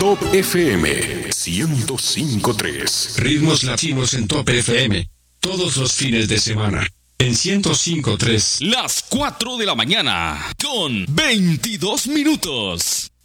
Top FM 105.3. Ritmos latinos en Top FM. Todos los fines de semana. En 105.3. Las 4 de la mañana. Con 22 minutos.